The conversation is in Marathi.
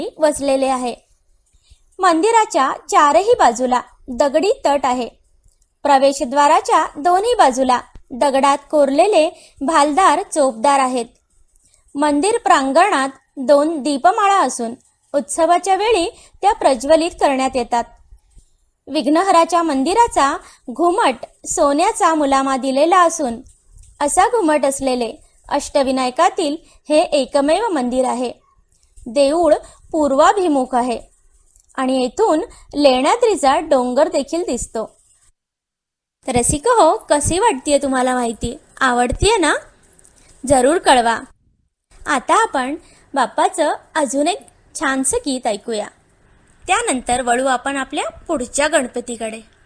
वसलेले आहे। मंदिराच्या चारही बाजूला दगडी तट आहे। प्रवेशद्वाराच्या दोन्ही बाजूला दगडात कोरलेले भालदार चोपदार आहेत। मंदिर प्रांगणात 2 दीपमाळा असून उत्सवाच्या वेळी त्या प्रज्वलित करण्यात येतात। विघ्नहराच्या मंदिराचा घुमट सोन्याचा मुलामा दिलेला असून असा घुमट असलेले अष्टविनायकातील हे एकमेव मंदिर आहे। देऊळ पूर्वाभिमुख आहे आणि येथून लेण्याद्रीचा डोंगर देखील दिसतो। तर रसिको हो, कशी वाटतेय तुम्हाला माहिती? आवडतीये ना? जरूर कळवा। आता आपण बाप्पाचं अजून एक छानसं गीत ऐकूया, त्यानंतर वळू आपण आपल्या पुढच्या गणपतीकडे।